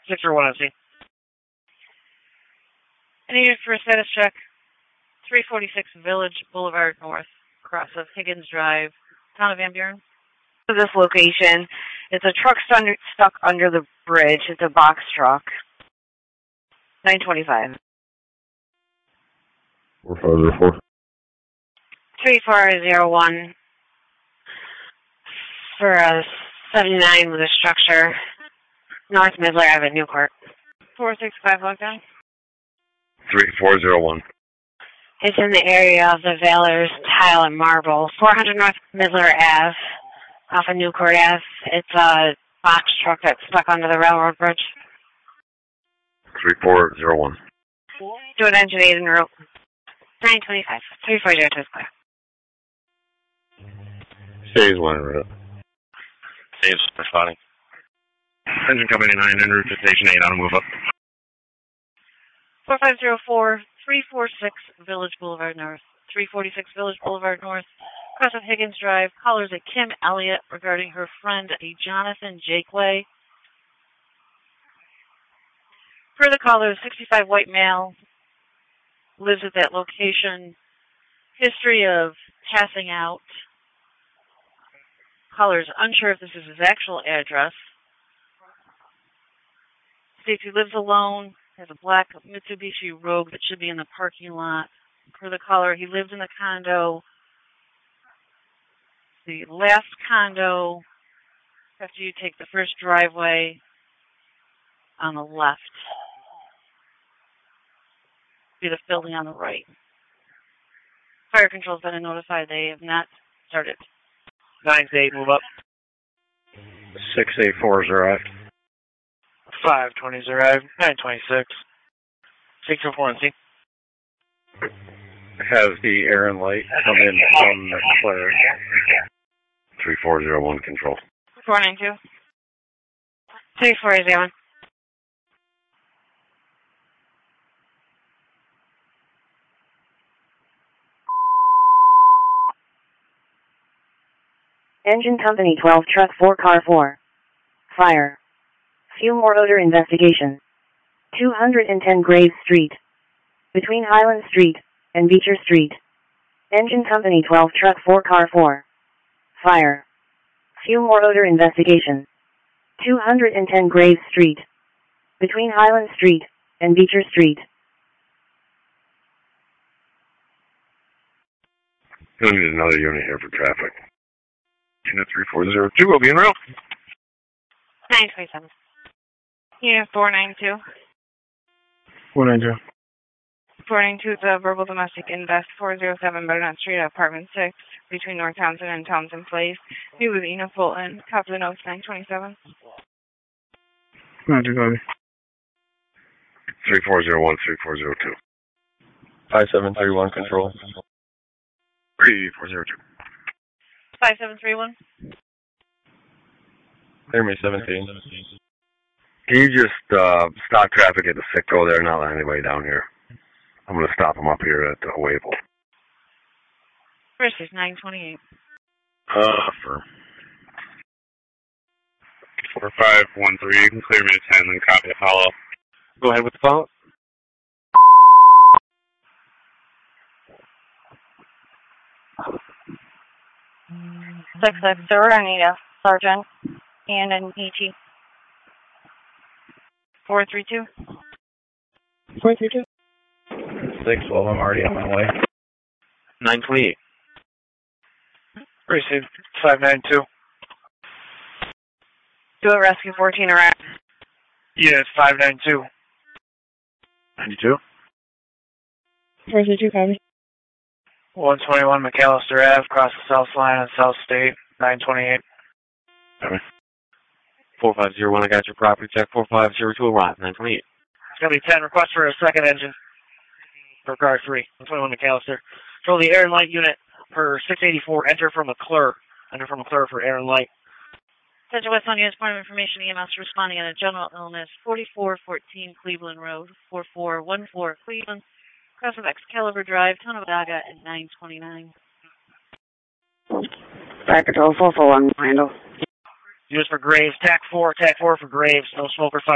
641 MC. I need it for a status check. 346 Village Boulevard North, cross of Higgins Drive, town of Van Buren. To this location, it's a truck stuck under the bridge. It's a box truck. 925. 4504. 3401 for a 79 with a structure. North Midler Avenue, Newport. 465 lockdown. 3401. It's in the area of the Valor's Tile and Marble. 400 North Midler Ave, off of Newport Ave. It's a box truck that's stuck under the railroad bridge. 3401. Do an engine 8 en route. 925. 3402 is clear. Phase 1 en route. Phase responding. Engine company 9 en route to station 8 on a move up. 4504 346 Village Boulevard North. 346 Village Boulevard North, cross of Higgins Drive. Callers a Kim Elliott regarding her friend, a Jonathan Jakeway. Per the caller, 65 white male, lives at that location. History of passing out. Caller's unsure if this is his actual address. States he lives alone, has a black Mitsubishi Rogue that should be in the parking lot. Per the caller, he lived in the condo. The last condo, after you take the first driveway on the left, be the building on the right. Fire control's been notified they have not started. 9-8, move up. 684 arrived. 520 arrived. 926. 604 MC. Has the air and light come in from the flare. 3401 control. 492. 3401. Engine Company 12, Truck 4, Car 4. Fire. Fume or odor investigation. 210 Graves Street. Between Highland Street and Beecher Street. Engine Company 12, Truck 4, Car 4. Fire. Fume or odor investigation. 210 Graves Street. Between Highland Street and Beecher Street. You'll need another unit here for traffic. Unit 3402 will be en route. 927. Unit 492. 492. 492 is a verbal domestic invest 407 Butternut Street, apartment 6, between North Townsend and Townsend Place. Be with Ina Fulton. Copy the notes 927. 927. 3401, 3402. 5731 control. 3402. 5731. Airman 17. Can you just stop traffic at the Sitco there, not let anybody down here? I'm going to stop them up here at Wavell. First is 928. For 4513, you can clear me to 10, then copy the follow. Go ahead with the follow. Six I need a sergeant and an ET. 432. 432. 612, I'm already on my way. 928. Received. 592. Do a rescue 14 around. Unit 592. 92. 432, copy. 121 McAllister Ave, across the South Line on South State, 928. 4501, I got your property check. 4502 arrived, 928. It's going to be 10. Request for a second engine for car 3. 121 McAllister. Control the air and light unit for 684. Enter from McClure. Enter from McClure for air and light. Central West Point of Information EMS responding on a general illness. 4414 Cleveland Road. 4414 Cleveland. Cross of Excalibur Drive, town of Daga at 929. Fire Control 441, handle. Use for Graves. TAC 4 for Graves. No smoker fire.